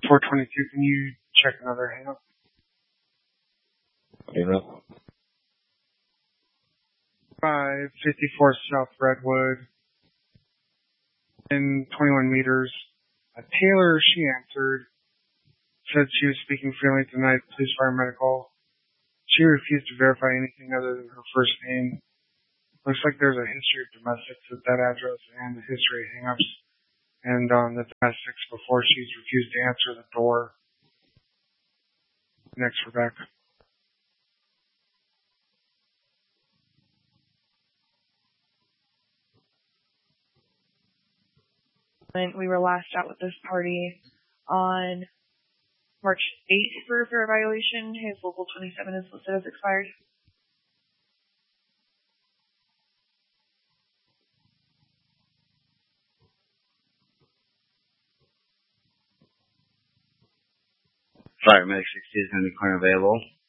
422, can you check another hang-up? Hang-up. 554 South Redwood. In 21 meters. Taylor, she answered. Said she was speaking freely tonight, police, fire, medical. She refused to verify anything other than her first name. Looks like there's a history of domestics at that address and a history of hang-ups. And on the domestics before she's refused to answer the door. Next, Rebecca. When we were last out with this party on March 8th for a evaluation, his local 27 is listed as expired. Fire Medic 60 is going to be currently available.